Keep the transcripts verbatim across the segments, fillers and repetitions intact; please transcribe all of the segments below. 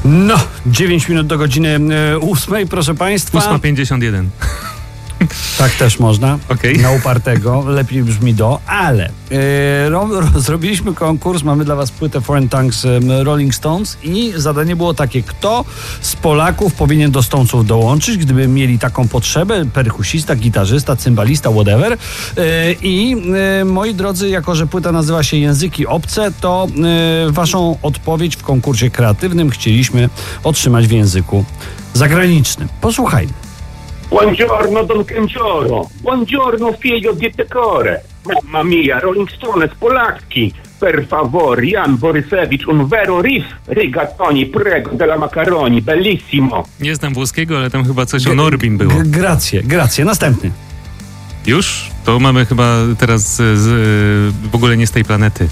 No, dziewięć minut do godziny ósmej, proszę Państwa. ósma pięćdziesiąt jeden. Tak też można. Okay. Na upartego. Lepiej brzmi do, ale yy, ro, ro, zrobiliśmy konkurs, mamy dla Was płytę Foreign Tongues yy, Rolling Stones i zadanie było takie, kto z Polaków powinien do Stonesów dołączyć, gdyby mieli taką potrzebę, perkusista, gitarzysta, cymbalista, whatever. Yy, I yy, moi drodzy, jako że płyta nazywa się Języki Obce, to yy, Waszą odpowiedź w konkursie kreatywnym chcieliśmy otrzymać w języku zagranicznym. Posłuchajmy. Buongiorno Don Kędzioro, buongiorno figlio di pecore, mamma mia, Rolling Stones, Polacchi, per favor, Jan Borysewicz, un vero riff, rigatoni, prego, della macaroni, bellissimo. Nie znam włoskiego, ale tam chyba coś o Norbin było. G- gracje, gracje, następny. Już? To mamy chyba teraz z, z, w ogóle nie z tej planety.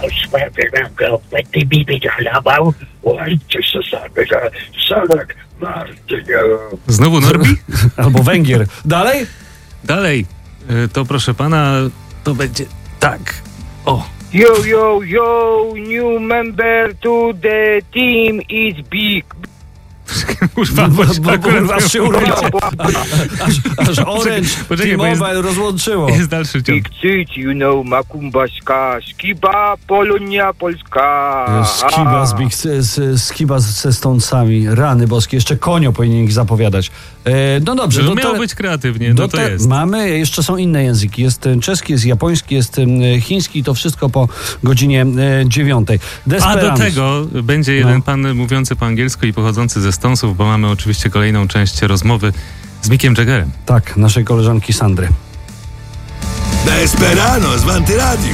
Znowu Norbi? Albo Węgier. Dalej? Dalej. To proszę pana, to będzie tak. O. Yo, yo, yo, new member to the team is big. Kurwa, bo, bo, bo, bo aż się urwało. Aż, aż Orange T-Mobile rozłączyło. Jest dalszy ciąg. Big city, you know, Makumbaśka, Skiba, Polonia, Polska. Skiba z, big, z, Skiba ze Stonesami. Rany boskie. Jeszcze Konio powinien ich zapowiadać. E, no dobrze. Że no miało te, być kreatywnie, no to te, jest. Mamy, jeszcze są inne języki. Jest czeski, jest japoński, jest chiński. To wszystko po godzinie dziewiątej. A do tego będzie jeden no. pan mówiący po angielsku i pochodzący ze Stonesów, bo mamy oczywiście kolejną część rozmowy z Mickiem Jaggerem. Tak, naszej koleżanki Sandry. Desperados w Antyradiu.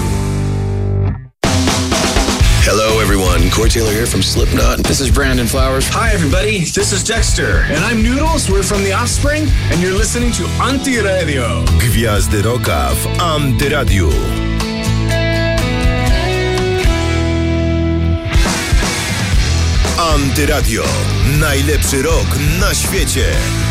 Hello everyone, Corey Taylor here from Slipknot. This is Brandon Flowers. Hi everybody, this is Dexter. And I'm Noodles, we're from The Offspring, and you're listening to Antyradio. Gwiazdy rocka w Antyradiu. Antyradio. Najlepszy rock na świecie.